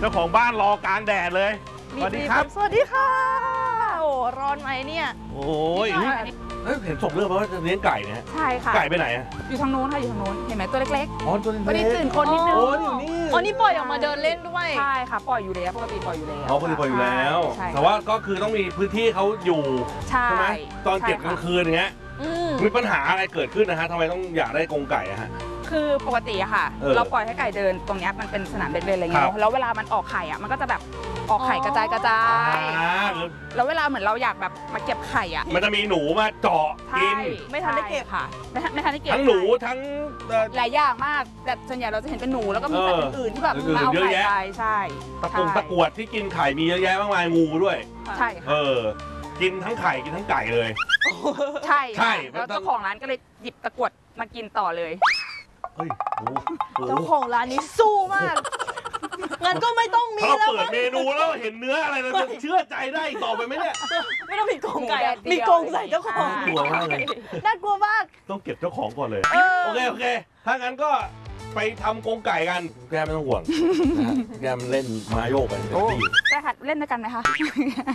จ้าของบ้านรอกลางแดดเลยสวัสดีครับสวัสดีค่ะโอ้ร้อนไหมเนี่ยโอ้ยเห็นส่งเรื่องมาว่าจะเลี้ยงไก่นะใช่ค่ะไก่ไปไหนอะอยู่ทางนู้นค่ะอยู่ทางนู้นเห็นไหมตัวเล็กอ๋อตัวเล็กๆวันนี้ตื่นคนนิดนึงโอ้ยนี่อ๋อนี่ปล่อยออกมาเดินเล่นด้วยใช่ค่ะปล่อยอยู่แล้วปกติปล่อยอยู่แล้วเขาปกติปล่อยอยู่แล้วแต่ว่าก็คือต้องมีพื้นที่เขาอยู่ใช่ไหมตอนเก็บกลางคืนอย่างเงี้ยมีปัญหาอะไรเกิดขึ้นนะฮะทำไมต้องอยากได้กรงไก่อะฮะคือปกติอะค่ะเราปล่อยให้ไก่เดินตรงนี้มันเป็นสนามเด็กเล่นอะไรเงี้ยแล้วเวลามันออกไข่อะมันก็จะแบบออกไข่กระจายแล้วเวลาเหมือนเราอยากแบบมาเก็บไข่อะมันจะมีหนูมาเจาะกินไม่ทันได้เก็บค่ะไม่ทันได้เก็บทั้งหนูทั้งหลายอย่างมากแต่ส่วนใหญ่เราจะเห็นเป็นหนูแล้วก็มีสัตว์อื่นๆที่แบบมาเอาไข่ไปใช่ตะกรวดที่กินไข่มีเยอะแยะมากมายงูด้วยใช่กินทั้งไข่กินทั้งไก่เลยใช่แล้วเจ้าของร้านก็เลยหยิบตะกรวดมากินต่อเลยเจ้าของร้านนี้สู้มากงั้นก็ไม่ต้องมีแล้วเปิดเมนูแล้วเห็นเนื้ออะไรเราจะเชื่อใจได้ต่อไปไหมเนี่ยไม่ต้องมีกรงไก่มีกรงใส่เจ้าของกลัวมากเลยน่ากลัวมากต้องเก็บเจ้าของก่อนเลยโอเคถ้างั้นก็ไปทำกรงไก่กันแกไม่ต้องห่วงแกมันเล่นมาโยกไปได้ค่ะเล่นด้วยกันไหมคะ